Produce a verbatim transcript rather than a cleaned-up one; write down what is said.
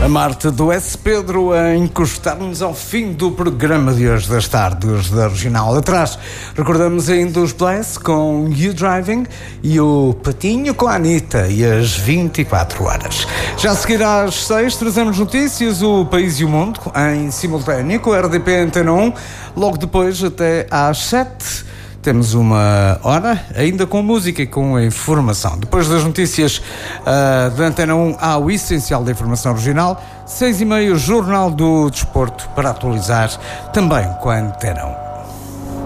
A Marta do S. Pedro a encostar-nos ao fim do programa de hoje das tardes da Regional. Atrás, recordamos ainda os Bless com You Driving e o Patinho com a Anitta e as vinte e quatro horas. Já a seguir às seis, trazemos notícias, o País e o Mundo em simultâneo com a R D P Antena um. Logo depois, até às sete, temos uma hora, ainda com música e com a informação. Depois das notícias uh, da Antena um, há o essencial da informação regional. Seis e meia, o Jornal do Desporto para atualizar, também com a Antena um.